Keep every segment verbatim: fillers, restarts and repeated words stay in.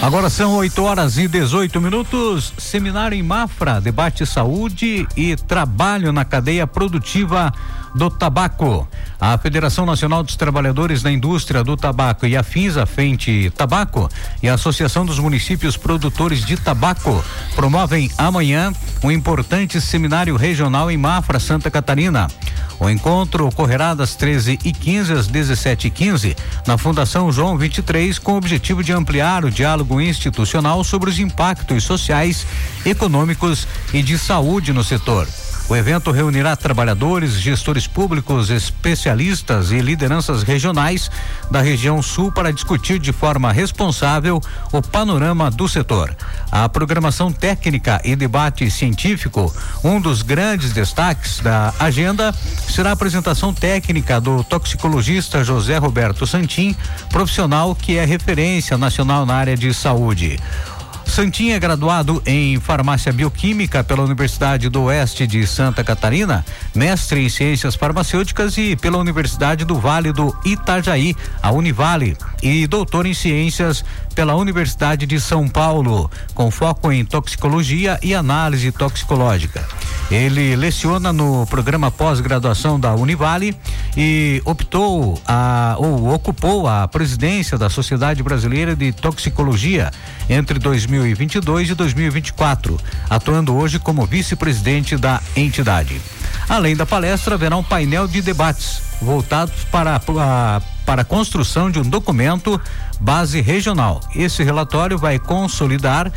Agora são oito horas e dezoito minutos. Seminário em Mafra, debate saúde e trabalho na cadeia produtiva do tabaco. A Federação Nacional dos Trabalhadores da Indústria do Tabaco e a FINSA Frente Tabaco e a Associação dos Municípios Produtores de Tabaco promovem amanhã um importante seminário regional em Mafra, Santa Catarina. O encontro ocorrerá das treze e quinze às dezessete e quinze na Fundação João vinte e três, com o objetivo de ampliar o diálogo institucional sobre os impactos sociais, econômicos e de saúde no setor. O evento reunirá trabalhadores, gestores públicos, especialistas e lideranças regionais da região sul para discutir de forma responsável o panorama do setor. A programação técnica e debate científico, um dos grandes destaques da agenda, será a apresentação técnica do toxicologista José Roberto Santin, profissional que é referência nacional na área de saúde. Santin é graduado em farmácia bioquímica pela Universidade do Oeste de Santa Catarina, mestre em ciências farmacêuticas e pela Universidade do Vale do Itajaí, a Univale, e doutor em ciências pela Universidade de São Paulo, com foco em toxicologia e análise toxicológica. Ele leciona no programa pós-graduação da Univale e optou a, ou ocupou a presidência da Sociedade Brasileira de Toxicologia entre dois mil e vinte e dois e dois mil e vinte e quatro, atuando hoje como vice-presidente da entidade. Além da palestra, haverá um painel de debates voltados para a, para a construção de um documento base regional. Esse relatório vai consolidar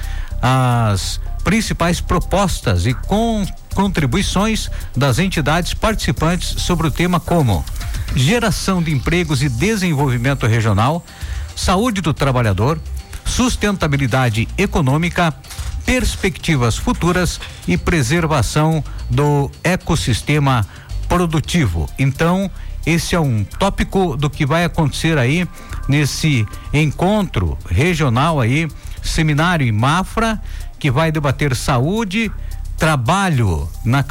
as principais propostas e com contribuições das entidades participantes sobre o tema como geração de empregos e desenvolvimento regional, saúde do trabalhador, sustentabilidade econômica, perspectivas futuras e preservação do ecossistema produtivo. Então, esse é um tópico do que vai acontecer aí nesse encontro regional aí, seminário em Mafra, que vai debater saúde, trabalho na